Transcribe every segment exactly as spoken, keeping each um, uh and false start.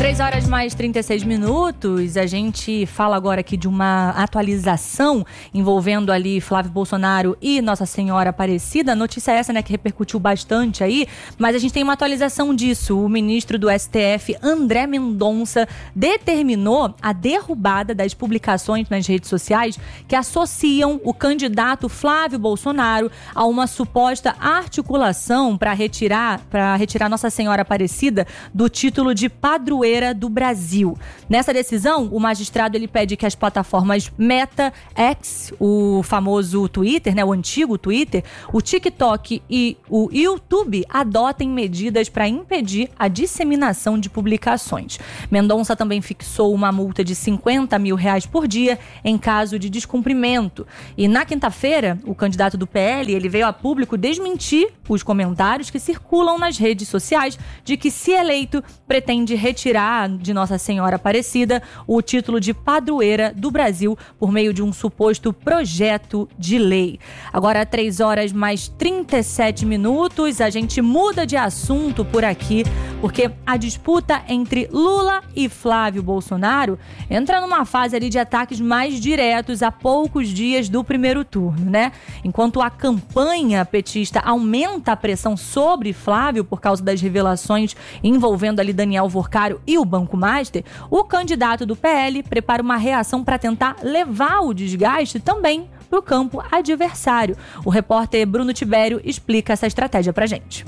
três horas mais trinta e seis minutos, a gente fala agora aqui de uma atualização envolvendo ali Flávio Bolsonaro e Nossa Senhora Aparecida. A notícia é essa, né, que repercutiu bastante aí, mas a gente tem uma atualização disso. O ministro do S T F, André Mendonça, determinou a derrubada das publicações nas redes sociais que associam o candidato Flávio Bolsonaro a uma suposta articulação para retirar, para retirar Nossa Senhora Aparecida do título de padroeira do Brasil. Nessa decisão, o magistrado ele pede que as plataformas Meta, X, o famoso Twitter, né, o antigo Twitter, o TikTok e o YouTube adotem medidas para impedir a disseminação de publicações. Mendonça também fixou uma multa de cinquenta mil reais por dia em caso de descumprimento. E na quinta-feira, o candidato do P L ele veio a público desmentir os comentários que circulam nas redes sociais de que, se eleito, pretende retirar de Nossa Senhora Aparecida o título de padroeira do Brasil por meio de um suposto projeto de lei. Agora, três horas mais trinta e sete minutos, a gente muda de assunto por aqui, porque a disputa entre Lula e Flávio Bolsonaro entra numa fase ali de ataques mais diretos a poucos dias do primeiro turno, né? Enquanto a campanha petista aumenta a pressão sobre Flávio por causa das revelações envolvendo ali Daniel Worcário e o Banco Master, o candidato do P L prepara uma reação para tentar levar o desgaste também para o campo adversário. O repórter Bruno Tibério explica essa estratégia para a gente.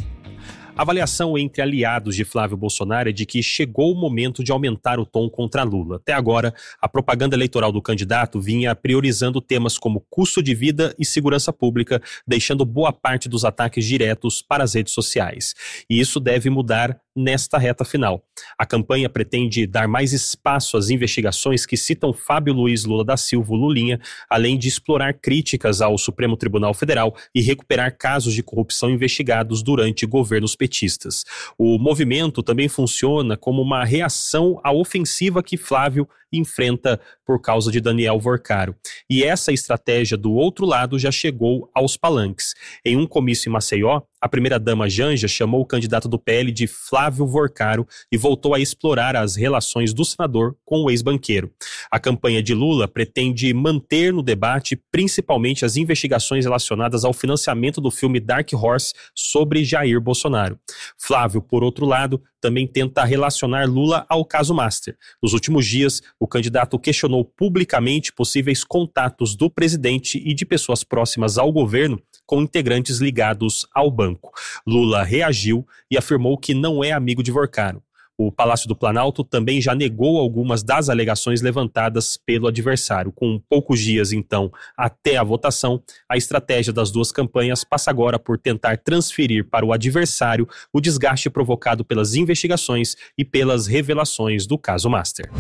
A avaliação entre aliados de Flávio Bolsonaro é de que chegou o momento de aumentar o tom contra Lula. Até agora, a propaganda eleitoral do candidato vinha priorizando temas como custo de vida e segurança pública, deixando boa parte dos ataques diretos para as redes sociais. E isso deve mudar nesta reta final. A campanha pretende dar mais espaço às investigações que citam Fábio Luiz Lula da Silva, Lulinha, além de explorar críticas ao Supremo Tribunal Federal e recuperar casos de corrupção investigados durante governos petistas. O movimento também funciona como uma reação à ofensiva que Flávio enfrenta por causa de Daniel Worcário. E essa estratégia do outro lado já chegou aos palanques. Em um comício em Maceió, a primeira-dama Janja chamou o candidato do P L de Flávio Worcário e voltou a explorar as relações do senador com o ex-banqueiro. A campanha de Lula pretende manter no debate principalmente as investigações relacionadas ao financiamento do filme Dark Horse sobre Jair Bolsonaro. Flávio, por outro lado, também tenta relacionar Lula ao caso Master. Nos últimos dias, o candidato questionou publicamente possíveis contatos do presidente e de pessoas próximas ao governo com integrantes ligados ao banco. Lula reagiu e afirmou que não é amigo de Worcário. O Palácio do Planalto também já negou algumas das alegações levantadas pelo adversário. Com poucos dias, então, até a votação, a estratégia das duas campanhas passa agora por tentar transferir para o adversário o desgaste provocado pelas investigações e pelas revelações do caso Master.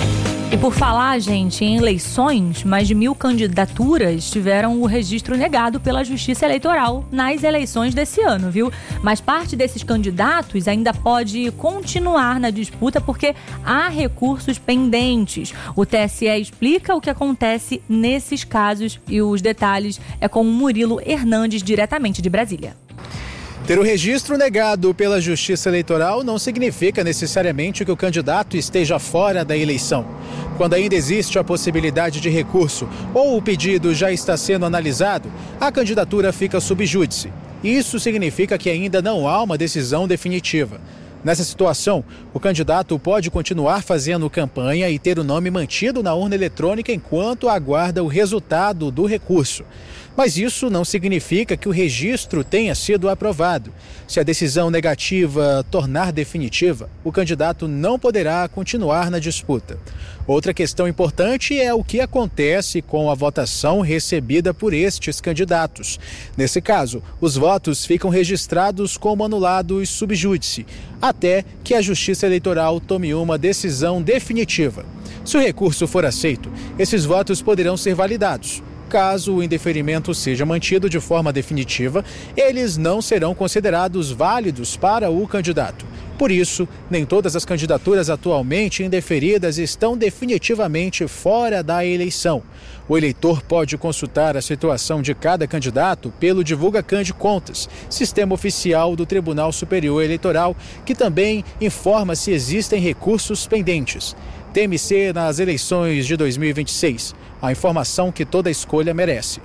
E por falar, gente, em eleições, mais de mil candidaturas tiveram o registro negado pela Justiça Eleitoral nas eleições desse ano, viu? Mas parte desses candidatos ainda pode continuar na disputa porque há recursos pendentes. O T S E explica o que acontece nesses casos e os detalhes é com o Murilo Hernandes, diretamente de Brasília. Ter o registro negado pela Justiça Eleitoral não significa necessariamente que o candidato esteja fora da eleição. Quando ainda existe a possibilidade de recurso ou o pedido já está sendo analisado, a candidatura fica sub júdice. Isso significa que ainda não há uma decisão definitiva. Nessa situação, o candidato pode continuar fazendo campanha e ter o nome mantido na urna eletrônica enquanto aguarda o resultado do recurso. Mas isso não significa que o registro tenha sido aprovado. Se a decisão negativa tornar definitiva, o candidato não poderá continuar na disputa. Outra questão importante é o que acontece com a votação recebida por estes candidatos. Nesse caso, os votos ficam registrados como anulados sub júdice, até que a Justiça Eleitoral tome uma decisão definitiva. Se o recurso for aceito, esses votos poderão ser validados. Caso o indeferimento seja mantido de forma definitiva, eles não serão considerados válidos para o candidato. Por isso, nem todas as candidaturas atualmente indeferidas estão definitivamente fora da eleição. O eleitor pode consultar a situação de cada candidato pelo DivulgaCan de Contas, sistema oficial do Tribunal Superior Eleitoral, que também informa se existem recursos pendentes. T M C nas eleições de dois mil e vinte e seis. A informação que toda escolha merece.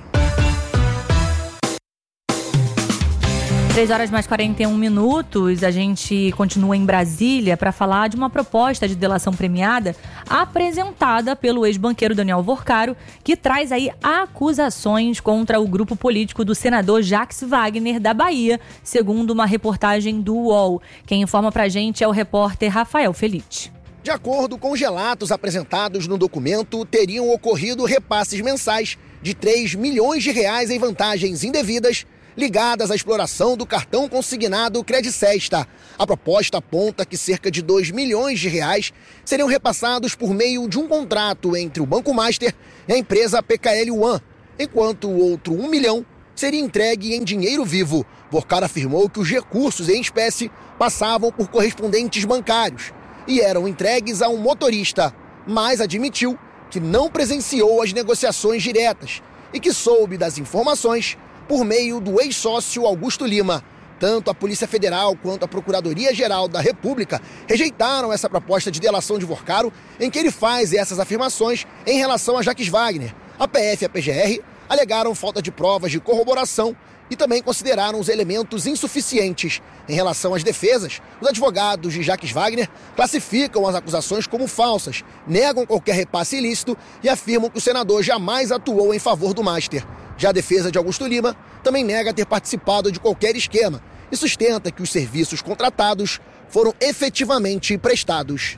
três horas mais quarenta e um minutos, a gente continua em Brasília para falar de uma proposta de delação premiada apresentada pelo ex-banqueiro Daniel Vorcaro, que traz aí acusações contra o grupo político do senador Jacques Wagner da Bahia, segundo uma reportagem do U O L. Quem informa pra gente é o repórter Rafael Felite. De acordo com os relatos apresentados no documento, teriam ocorrido repasses mensais de três milhões de reais em vantagens indevidas ligadas à exploração do cartão consignado Credicesta. A proposta aponta que cerca de dois milhões de reais seriam repassados por meio de um contrato entre o Banco Master e a empresa P K L One, enquanto o outro um milhão seria entregue em dinheiro vivo. Vorcaro afirmou que os recursos em espécie passavam por correspondentes bancários e eram entregues a um motorista, mas admitiu que não presenciou as negociações diretas e que soube das informações por meio do ex-sócio Augusto Lima. Tanto a Polícia Federal quanto a Procuradoria-Geral da República rejeitaram essa proposta de delação de Vorcaro, em que ele faz essas afirmações em relação a Jacques Wagner. A P F e a P G R alegaram falta de provas de corroboração e também consideraram os elementos insuficientes. Em relação às defesas, os advogados de Jacques Wagner classificam as acusações como falsas, negam qualquer repasse ilícito e afirmam que o senador jamais atuou em favor do Master. Já a defesa de Augusto Lima também nega ter participado de qualquer esquema e sustenta que os serviços contratados foram efetivamente prestados.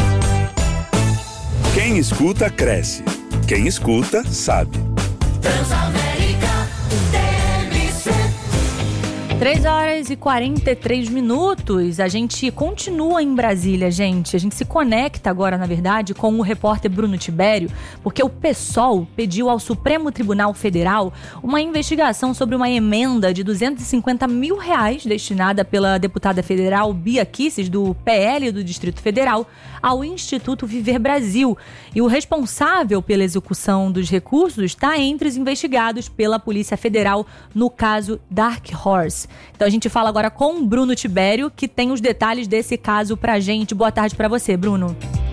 Quem escuta, cresce. Quem escuta, sabe. três horas e quarenta e três minutos, a gente continua em Brasília, gente. A gente se conecta agora, na verdade, com o repórter Bruno Tibério, porque o PSOL pediu ao Supremo Tribunal Federal uma investigação sobre uma emenda de duzentos e cinquenta mil reais destinada pela deputada federal Bia Kicis, do P L do Distrito Federal, ao Instituto Viver Brasil. E o responsável pela execução dos recursos está entre os investigados pela Polícia Federal no caso Dark Horse. Então a gente fala agora com o Bruno Tibério, que tem os detalhes desse caso pra gente. Boa tarde pra você, Bruno.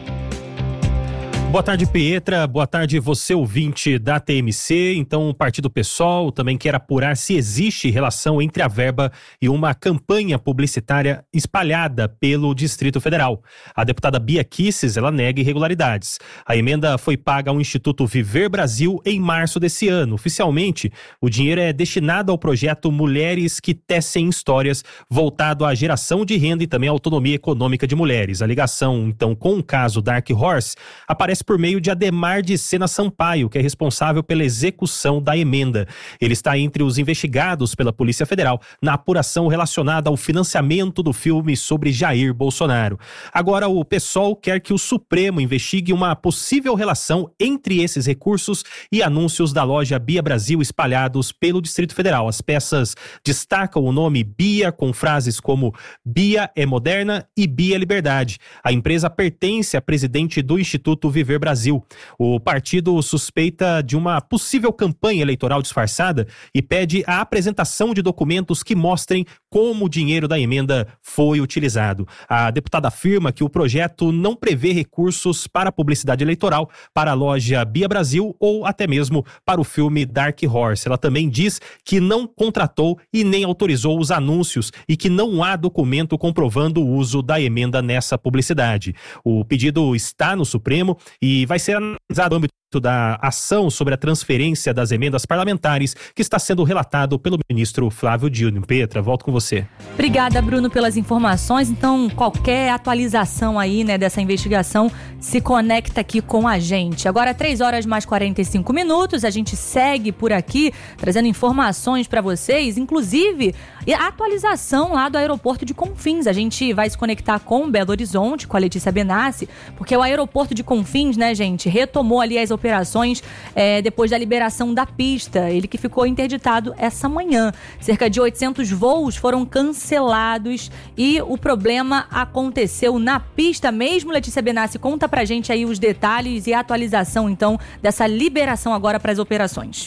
Boa tarde, Pietra. Boa tarde, você ouvinte da T M C. Então, o Partido PSOL também quer apurar se existe relação entre a verba e uma campanha publicitária espalhada pelo Distrito Federal. A deputada Bia Kicis, ela nega irregularidades. A emenda foi paga ao Instituto Viver Brasil em março desse ano. Oficialmente, o dinheiro é destinado ao projeto Mulheres que Tecem Histórias, voltado à geração de renda e também à autonomia econômica de mulheres. A ligação, então, com o caso Dark Horse aparece por meio de Ademar de Sena Sampaio, que é responsável pela execução da emenda. Ele está entre os investigados pela Polícia Federal na apuração relacionada ao financiamento do filme sobre Jair Bolsonaro. Agora, o PSOL quer que o Supremo investigue uma possível relação entre esses recursos e anúncios da loja Bia Brasil espalhados pelo Distrito Federal. As peças destacam o nome Bia com frases como Bia é moderna e Bia é liberdade. A empresa pertence à presidente do Instituto Viver Brasil. O partido suspeita de uma possível campanha eleitoral disfarçada e pede a apresentação de documentos que mostrem como o dinheiro da emenda foi utilizado. A deputada afirma que o projeto não prevê recursos para publicidade eleitoral, para a loja Bia Brasil ou até mesmo para o filme Dark Horse. Ela também diz que não contratou e nem autorizou os anúncios e que não há documento comprovando o uso da emenda nessa publicidade. O pedido está no Supremo e vai ser analisado no âmbito da ação sobre a transferência das emendas parlamentares que está sendo relatado pelo ministro Flávio Dino. Petra, volto com você. Obrigada, Bruno, pelas informações. Então, qualquer atualização aí, né, dessa investigação, se conecta aqui com a gente. Agora, três horas mais quarenta e cinco minutos, a gente segue por aqui, trazendo informações para vocês, inclusive a atualização lá do aeroporto de Confins. A gente vai se conectar com Belo Horizonte, com a Letícia Benassi, porque o aeroporto de Confins, né, gente, retomou ali as operações operações é, depois da liberação da pista, ele que ficou interditado essa manhã. Cerca de oitocentos voos foram cancelados e o problema aconteceu na pista mesmo. Letícia Benassi, conta pra gente aí os detalhes e a atualização, então, dessa liberação agora para as operações.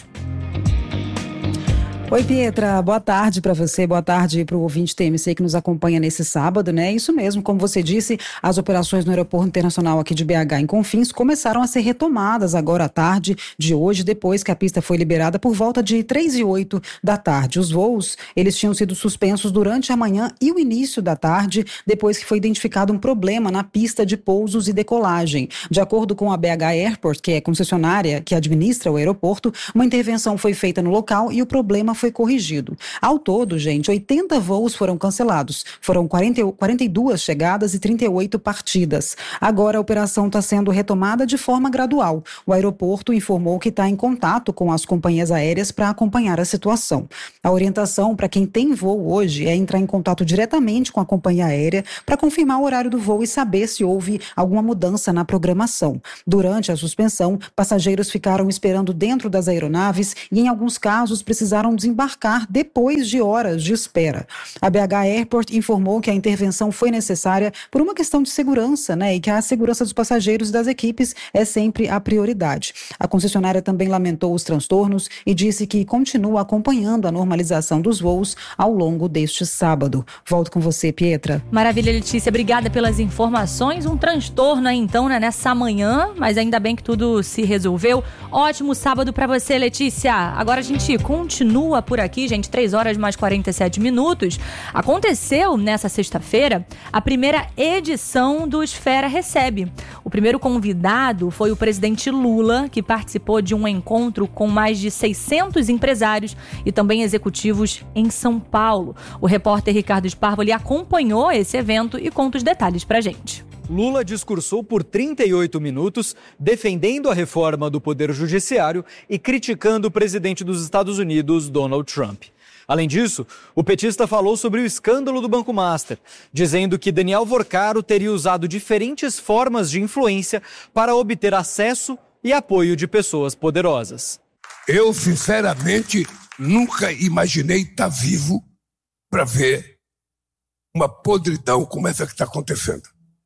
Oi, Pietra, boa tarde para você, boa tarde para o ouvinte T M C que nos acompanha nesse sábado, né? Isso mesmo, como você disse, as operações no Aeroporto Internacional aqui de B H em Confins começaram a ser retomadas agora à tarde de hoje, depois que a pista foi liberada por volta de três e oito da tarde. Os voos, eles tinham sido suspensos durante a manhã e o início da tarde, depois que foi identificado um problema na pista de pousos e decolagem. De acordo com a B H Airport, que é concessionária que administra o aeroporto, uma intervenção foi feita no local e o problema foi corrigido. Ao todo, gente, oitenta voos foram cancelados. Foram quarenta, quarenta e duas chegadas e trinta e oito partidas. Agora a operação está sendo retomada de forma gradual. O aeroporto informou que está em contato com as companhias aéreas para acompanhar a situação. A orientação para quem tem voo hoje é entrar em contato diretamente com a companhia aérea para confirmar o horário do voo e saber se houve alguma mudança na programação. Durante a suspensão, passageiros ficaram esperando dentro das aeronaves e, em alguns casos, precisaram desembarcar depois de horas de espera. A B H Airport informou que a intervenção foi necessária por uma questão de segurança, né, e que a segurança dos passageiros e das equipes é sempre a prioridade. A concessionária também lamentou os transtornos e disse que continua acompanhando a normalização dos voos ao longo deste sábado. Volto com você, Pietra. Maravilha, Letícia. Obrigada pelas informações. Um transtorno aí, então, né, nessa manhã, mas ainda bem que tudo se resolveu. Ótimo sábado para você, Letícia. Agora a gente continua por aqui, gente, três horas mais quarenta e sete minutos. Aconteceu nessa sexta-feira a primeira edição do Esfera Recebe. O primeiro convidado foi o presidente Lula, que participou de um encontro com mais de seiscentos empresários e também executivos em São Paulo. O repórter Ricardo Sparvoli acompanhou esse evento e conta os detalhes pra gente. Lula discursou por trinta e oito minutos, defendendo a reforma do Poder Judiciário e criticando o presidente dos Estados Unidos, Donald Trump. Além disso, o petista falou sobre o escândalo do Banco Master, dizendo que Daniel Vorcaro teria usado diferentes formas de influência para obter acesso e apoio de pessoas poderosas. Eu, sinceramente, nunca imaginei estar vivo para ver uma podridão como essa que está acontecendo.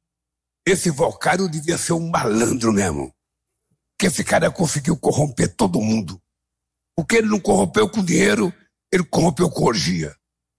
Esse Vorcaro devia ser um malandro mesmo. Que esse cara conseguiu corromper todo mundo. O que ele não corrompeu com dinheiro, ele corrompeu com orgia.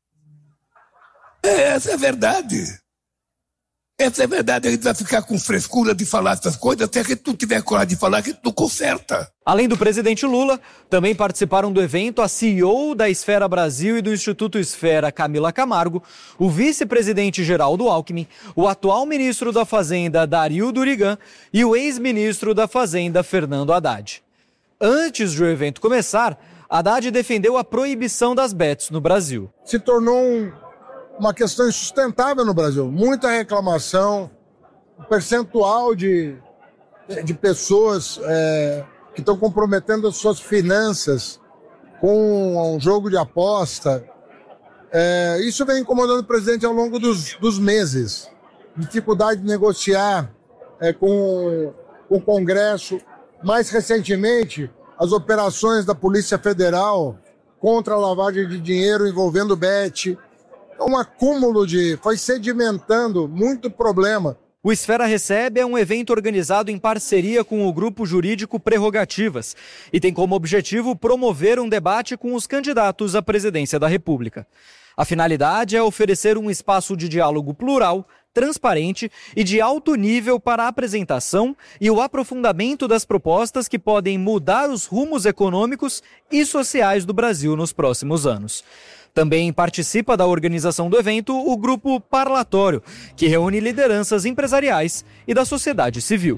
É, essa é a verdade. Essa é a verdade. A gente vai ficar com frescura de falar essas coisas até que tu tiver coragem de falar que tu conserta. Além do presidente Lula, também participaram do evento a C E O da Esfera Brasil e do Instituto Esfera, Camila Camargo, o vice-presidente Geraldo Alckmin, o atual ministro da Fazenda, Dario Durigan, e o ex-ministro da Fazenda, Fernando Haddad. Antes do evento começar, Haddad defendeu a proibição das bets no Brasil. Se tornou um, uma questão insustentável no Brasil. Muita reclamação, um percentual de, de pessoas... É... que estão comprometendo as suas finanças com um jogo de aposta. É, isso vem incomodando o presidente ao longo dos, dos meses. Dificuldade de negociar é, com, com o Congresso. Mais recentemente, as operações da Polícia Federal contra a lavagem de dinheiro envolvendo bet. Um acúmulo de... foi sedimentando muito problema. O Esfera Recebe é um evento organizado em parceria com o grupo jurídico Prerrogativas e tem como objetivo promover um debate com os candidatos à presidência da República. A finalidade é oferecer um espaço de diálogo plural, transparente e de alto nível para a apresentação e o aprofundamento das propostas que podem mudar os rumos econômicos e sociais do Brasil nos próximos anos. Também participa da organização do evento o Grupo Parlatório, que reúne lideranças empresariais e da sociedade civil.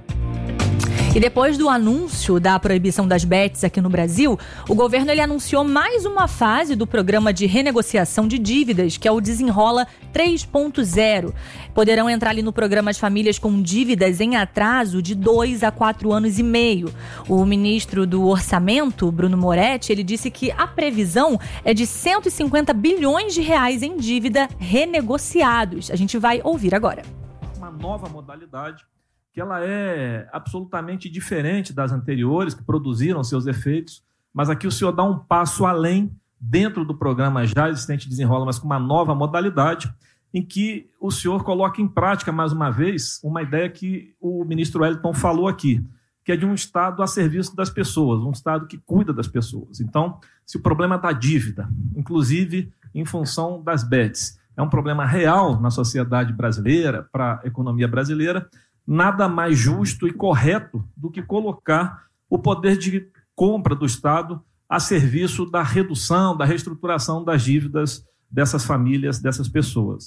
E depois do anúncio da proibição das bets aqui no Brasil, o governo ele anunciou mais uma fase do programa de renegociação de dívidas, que é o Desenrola três ponto zero. Poderão entrar ali no programa as famílias com dívidas em atraso de dois a quatro anos e meio. O ministro do Orçamento, Bruno Moretti, ele disse que a previsão é de cento e cinquenta bilhões de reais em dívida renegociados. A gente vai ouvir agora. Uma nova modalidade que ela é absolutamente diferente das anteriores, que produziram seus efeitos, mas aqui o senhor dá um passo além dentro do programa já existente Desenrola, mas com uma nova modalidade, em que o senhor coloca em prática, mais uma vez, uma ideia que o ministro Wellington falou aqui, que é de um Estado a serviço das pessoas, um Estado que cuida das pessoas. Então, se o problema da dívida, inclusive em função das bets, é um problema real na sociedade brasileira, para a economia brasileira, nada mais justo e correto do que colocar o poder de compra do Estado a serviço da redução, da reestruturação das dívidas dessas famílias, dessas pessoas.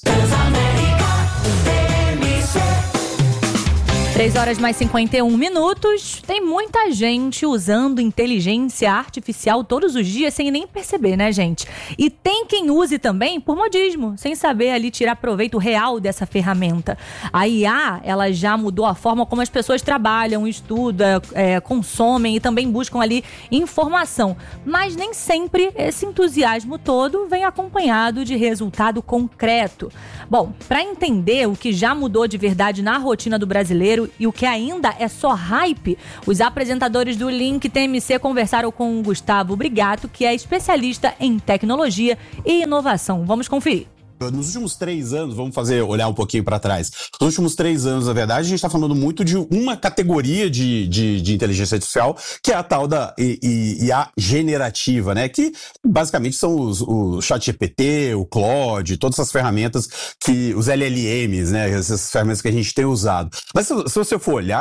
três horas mais cinquenta e um minutos. Tem muita gente usando inteligência artificial todos os dias sem nem perceber, né, gente? E tem quem use também por modismo, sem saber ali tirar proveito real dessa ferramenta. A I A, ela já mudou a forma como as pessoas trabalham, estudam, é, consomem e também buscam ali informação. Mas nem sempre esse entusiasmo todo vem acompanhado de resultado concreto. Bom, para entender o que já mudou de verdade na rotina do brasileiro e o que ainda é só hype, os apresentadores do Link T M C conversaram com o Gustavo Brigato, que é especialista em tecnologia e inovação. Vamos conferir. Nos últimos três anos, vamos fazer, olhar um pouquinho para trás. Nos últimos três anos, na verdade, a gente está falando muito de uma categoria de, de, de inteligência artificial, que é a tal da I A generativa, né? Que basicamente são os, o ChatGPT, o Claude, todas essas ferramentas que, os L L Ms, né? Essas ferramentas que a gente tem usado. Mas se, se você for olhar,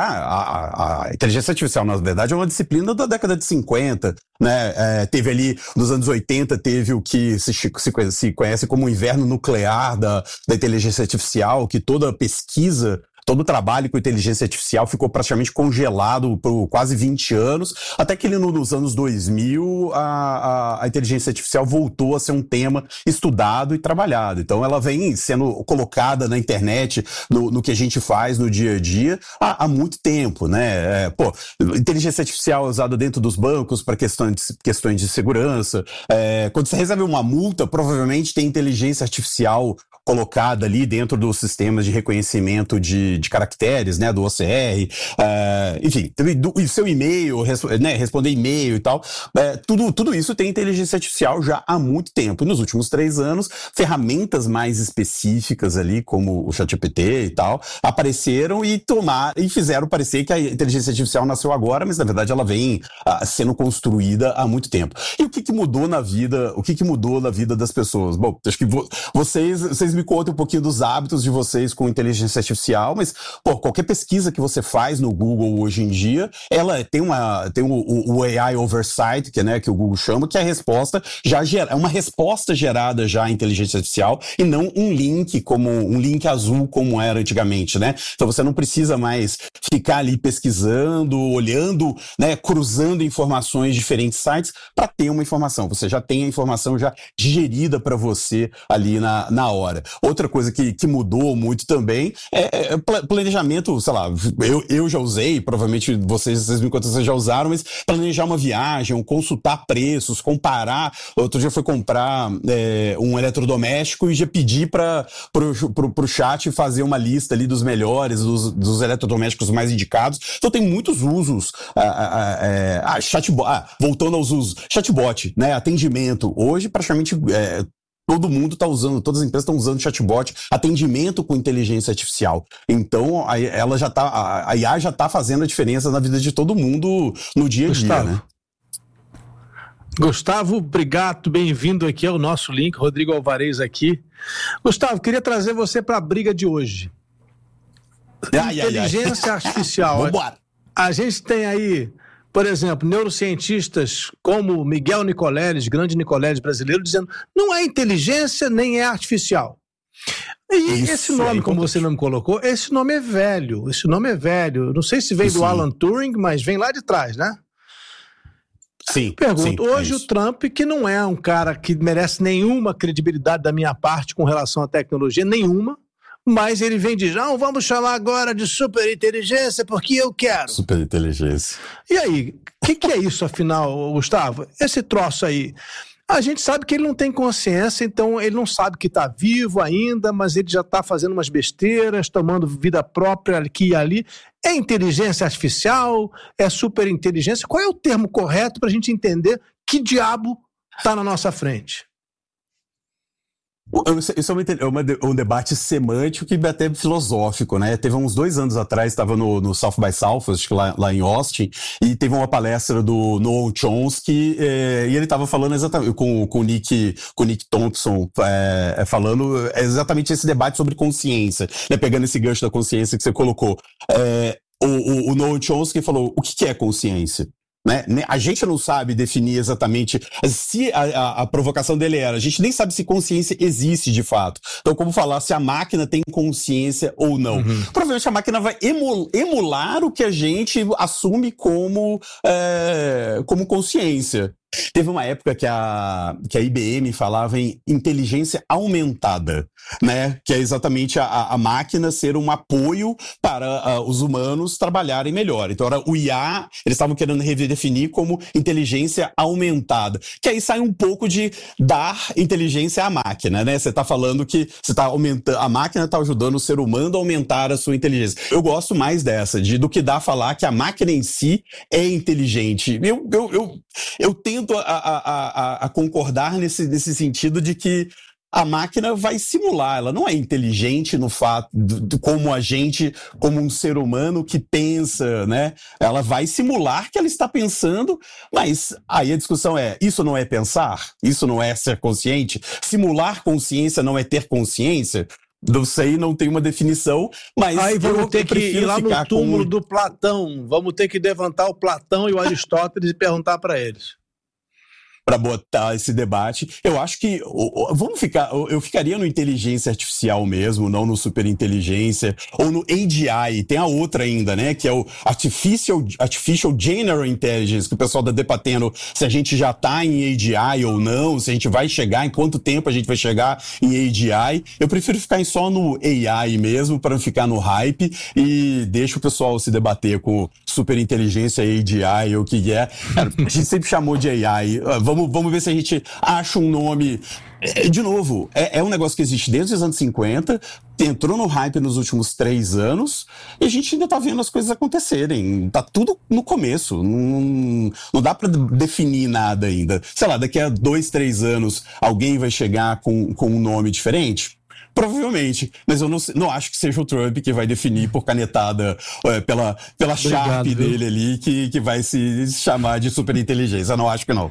a, a inteligência artificial, na verdade, é uma disciplina da década de cinquenta, né? É, teve ali, nos anos oitenta, teve o que se, se, se conhece como o inverno nuclear Da, da inteligência artificial, que toda pesquisa, todo o trabalho com inteligência artificial ficou praticamente congelado por quase vinte anos, até que ele, nos anos dois mil, a, a, a inteligência artificial voltou a ser um tema estudado e trabalhado. Então ela vem sendo colocada na internet, no, no que a gente faz no dia a dia, há, há muito tempo, né? É, pô, inteligência artificial usada dentro dos bancos para questões de, questões de segurança. É, quando você recebe uma multa, provavelmente tem inteligência artificial colocada ali dentro dos sistemas de reconhecimento de, de caracteres, né, do O C R, uh, enfim, do, do seu e-mail, res, né, responder e-mail e tal, uh, tudo, tudo isso tem inteligência artificial já há muito tempo. E nos últimos três anos, ferramentas mais específicas ali, como o ChatGPT e tal, apareceram e tomar, e fizeram parecer que a inteligência artificial nasceu agora, mas na verdade ela vem uh, sendo construída há muito tempo. E o que, que mudou na vida, o que, que mudou na vida das pessoas? Bom, acho que vo, vocês, vocês me contem um pouquinho dos hábitos de vocês com inteligência artificial, mas pô, qualquer pesquisa que você faz no Google hoje em dia, ela tem, uma, tem o, o, o A I Oversight, que, né, que o Google chama, que é a resposta já gera, é uma resposta gerada já à inteligência artificial e não um link como um link azul como era antigamente, né? Então você não precisa mais ficar ali pesquisando, olhando, né, cruzando informações de diferentes sites para ter uma informação. Você já tem a informação já digerida para você ali na, na hora. Outra coisa que, que mudou muito também é, é planejamento, sei lá, eu, eu já usei, provavelmente vocês, vocês me contam, vocês já usaram, mas planejar uma viagem, consultar preços, comparar. Outro dia eu fui comprar é, um eletrodoméstico e já pedi para pro, pro, pro chat fazer uma lista ali dos melhores, dos, dos eletrodomésticos mais indicados. Então tem muitos usos. Ah, ah, ah, chatbot, ah, voltando aos usos, chatbot, né, atendimento. Hoje praticamente é, todo mundo está usando, todas as empresas estão usando chatbot, atendimento com inteligência artificial. Então, a, ela já tá, a I A já está fazendo a diferença na vida de todo mundo no dia a dia, Gustavo. né? Gustavo Brigato, bem-vindo aqui ao nosso link, Rodrigo Alvarez aqui. Gustavo, queria trazer você para a briga de hoje. Ai, inteligência ai, ai. artificial. Vambora. A gente tem aí, por exemplo, neurocientistas como Miguel Nicoleles, grande Nicoleles brasileiro, dizendo não é inteligência nem é artificial. E Isso esse nome, é como você não me colocou, esse nome é velho, esse nome é velho. Não sei se vem Isso do Alan Turing, mas vem lá de trás, né? Sim. Pergunto, sim, hoje é o Trump, que não é um cara que merece nenhuma credibilidade da minha parte com relação à tecnologia, nenhuma, mas ele vem de, não, vamos chamar agora de superinteligência porque eu quero. Superinteligência. E aí, o que, que é isso, afinal, Gustavo? Esse troço aí, A gente sabe que ele não tem consciência, então ele não sabe que está vivo ainda, mas ele já está fazendo umas besteiras, tomando vida própria aqui e ali. É inteligência artificial? É superinteligência? Qual é o termo correto para a gente entender que diabo está na nossa frente? Isso é um, um debate semântico e até filosófico, né? Teve uns dois anos atrás, estava no, no South by Southwest, lá, lá em Austin, e teve uma palestra do Noam Chomsky, é, e ele estava falando exatamente com, com o Nick, com o Nick Thompson, é, falando exatamente esse debate sobre consciência, né? Pegando esse gancho da consciência que você colocou. É, o, o, o Noam Chomsky falou, o que, que é consciência? Né? A gente não sabe definir exatamente se a, a, a provocação dele era, a gente nem sabe se consciência existe de fato. Então, como falar se a máquina tem consciência ou não? Uhum. Provavelmente a máquina vai emul, emular o que a gente assume como, é, como consciência. Teve uma época que a, que a I B M falava em inteligência aumentada, né? Que é exatamente a, a máquina ser um apoio para uh, os humanos trabalharem melhor. Então, era o I A, eles estavam querendo redefinir como inteligência aumentada, que aí sai um pouco de dar inteligência à máquina, né? Você está falando que você tá aumentando, a máquina está ajudando o ser humano a aumentar a sua inteligência. Eu gosto mais dessa, de, do que dá a falar que a máquina em si é inteligente. Eu, eu, eu, eu tento A, a, a, a concordar nesse, nesse sentido de que a máquina vai simular, ela não é inteligente no fato de, de como a gente, como um ser humano que pensa, né? Ela vai simular que ela está pensando, mas aí a discussão é, isso não é pensar? Isso não é ser consciente? Simular consciência não é ter consciência? Não sei, não tem uma definição, mas aí vamos eu, ter eu que ir lá no túmulo com... do Platão, vamos ter que levantar o Platão e o Aristóteles e perguntar para eles. Para botar esse debate. Eu acho que vamos ficar, eu ficaria no inteligência artificial mesmo, não no superinteligência, ou no A G I. Tem a outra ainda, né, que é o Artificial, Artificial General Intelligence, que o pessoal está debatendo se a gente já está em A G I ou não, se a gente vai chegar, em quanto tempo a gente vai chegar em A G I. Eu prefiro ficar só no A I mesmo, para não ficar no hype, e deixa o pessoal se debater com superinteligência, A G I, ou o que é. Cara, a gente sempre chamou de A I. Vamos Vamos, vamos ver se a gente acha um nome. De novo, é, é um negócio que existe desde os anos cinquenta, entrou no hype nos últimos três anos, e a gente ainda tá vendo as coisas acontecerem. Tá tudo no começo. Não, não dá para definir nada ainda. Sei lá, daqui a dois, três anos, alguém vai chegar com, com um nome diferente? Provavelmente, mas eu não, não acho que seja o Trump que vai definir por canetada é, pela, pela Sharp dele ali, que, que vai se chamar de superinteligência. Eu não acho que não.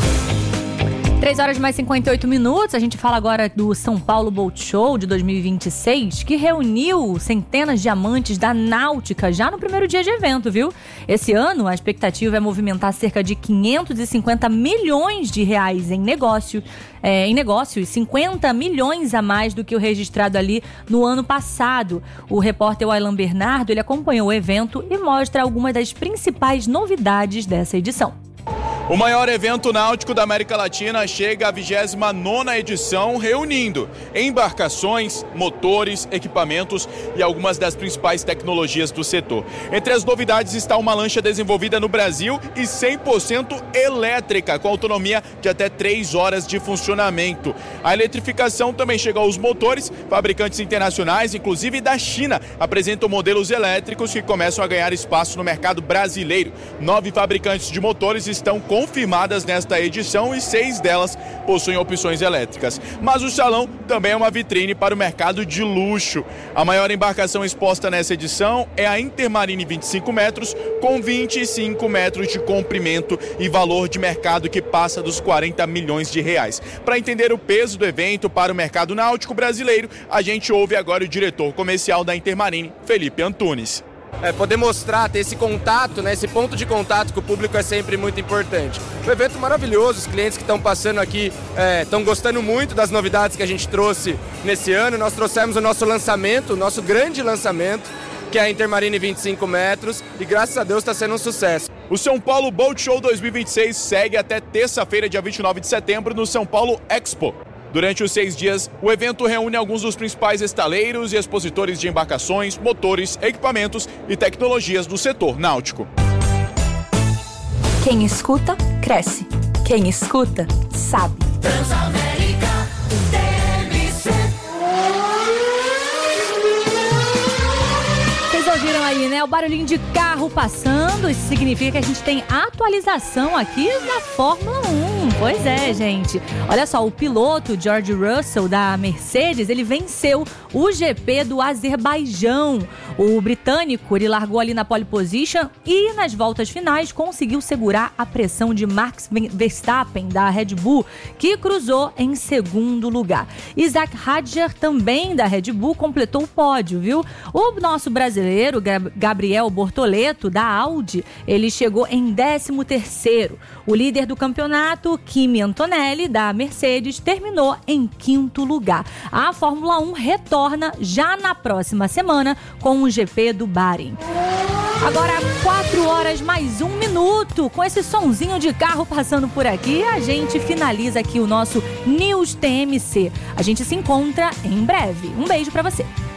três horas mais cinquenta e oito minutos, a gente fala agora do São Paulo Boat Show de dois mil e vinte e seis, que reuniu centenas de amantes da náutica já no primeiro dia de evento, viu? Esse ano, a expectativa é movimentar cerca de quinhentos e cinquenta milhões de reais em negócio, é, em negócios, cinquenta milhões a mais do que o registrado ali no ano passado. O repórter Wailan Bernardo, ele acompanhou o evento e mostra algumas das principais novidades dessa edição. O maior evento náutico da América Latina chega à vigésima nona edição, reunindo embarcações, motores, equipamentos e algumas das principais tecnologias do setor. Entre as novidades está uma lancha desenvolvida no Brasil e cem por cento elétrica, com autonomia de até três horas de funcionamento. A eletrificação também chega aos motores. Fabricantes internacionais, inclusive da China, apresentam modelos elétricos que começam a ganhar espaço no mercado brasileiro. Nove fabricantes de motores estão confirmadas nesta edição e seis delas possuem opções elétricas. Mas o salão também é uma vitrine para o mercado de luxo. A maior embarcação exposta nessa edição é a Intermarine vinte e cinco metros, com vinte e cinco metros de comprimento e valor de mercado que passa dos quarenta milhões de reais. Para entender o peso do evento para o mercado náutico brasileiro, a gente ouve agora o diretor comercial da Intermarine, Felipe Antunes. É, poder mostrar, ter esse contato, né, esse ponto de contato com o público é sempre muito importante. Um evento maravilhoso, os clientes que estão passando aqui estão é, gostando muito das novidades que a gente trouxe nesse ano. Nós trouxemos o nosso lançamento, o nosso grande lançamento, que é a Intermarine vinte e cinco metros, e graças a Deus está sendo um sucesso. O São Paulo Boat Show dois mil e vinte e seis segue até terça-feira, dia vinte e nove de setembro, no São Paulo Expo. Durante os seis dias, o evento reúne alguns dos principais estaleiros e expositores de embarcações, motores, equipamentos e tecnologias do setor náutico. Quem escuta, cresce. Quem escuta, sabe. Transamérica T M C. Vocês ouviram aí, né? O barulhinho de carro passando. Isso significa que a gente tem atualização aqui na Fórmula um. Pois é, gente. Olha só, o piloto George Russell da Mercedes, ele venceu o G P do Azerbaijão. O britânico, ele largou ali na pole position e nas voltas finais conseguiu segurar a pressão de Max Verstappen da Red Bull, que cruzou em segundo lugar. Isaac Hadjar, também da Red Bull, completou o pódio, viu? O nosso brasileiro, Gabriel Bortoleto, da Audi, ele chegou em décimo terceiro. O líder do campeonato, Kimi Antonelli, da Mercedes, terminou em quinto lugar. A Fórmula um retorna já na próxima semana com o G P do Bahrein. Agora, quatro horas mais um minuto. Com esse sonzinho de carro passando por aqui, a gente finaliza aqui o nosso News T M C. A gente se encontra em breve. Um beijo pra você.